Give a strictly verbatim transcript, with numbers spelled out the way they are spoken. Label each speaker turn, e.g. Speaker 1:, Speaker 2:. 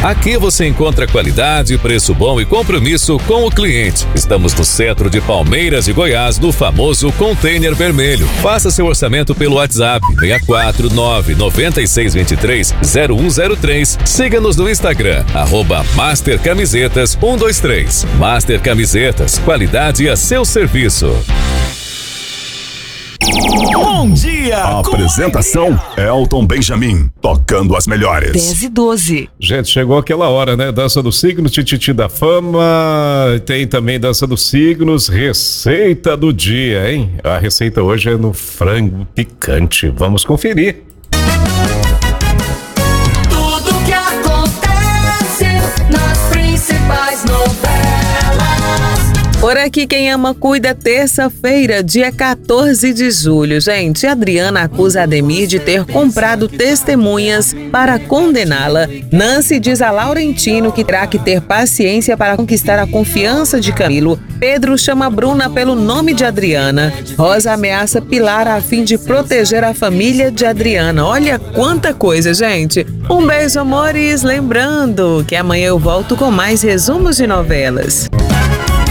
Speaker 1: Aqui você encontra qualidade, preço bom e compromisso com o cliente. Estamos no centro de Palmeiras e Goiás, no famoso Container Vermelho. Faça seu orçamento pelo WhatsApp seis quatro nove nove seis dois três zero um zero três. Siga-nos no Instagram, arroba Master Camisetas um dois três. Master Camisetas, qualidade a seu serviço.
Speaker 2: Bom dia!
Speaker 3: A apresentação, Elton Benjamin, tocando as melhores.
Speaker 4: dez e doze.
Speaker 2: Gente, chegou aquela hora, né? Dança dos signos, Tititi da Fama. Tem também Dança dos Signos, receita do dia, hein? A receita hoje é no frango picante. Vamos conferir.
Speaker 5: Tudo que acontece nas principais novelas.
Speaker 4: Por aqui, quem ama cuida, terça-feira, dia quatorze de julho. Gente, Adriana acusa Ademir de ter comprado testemunhas para condená-la. Nancy diz a Laurentino que terá que ter paciência para conquistar a confiança de Camilo. Pedro chama Bruna pelo nome de Adriana. Rosa ameaça Pilar a fim de proteger a família de Adriana. Olha quanta coisa, gente. Um beijo, amores. Lembrando que amanhã eu volto com mais resumos de novelas.